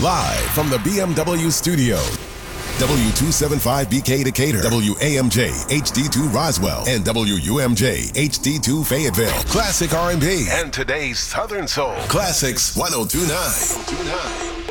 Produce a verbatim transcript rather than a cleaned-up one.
Live from the B M W studio. W two seventy-five B K Decatur, W A M J H D two Roswell, and W U M J H D two Fayetteville. Classic R and B and today's Southern Soul. Classics one oh two point nine.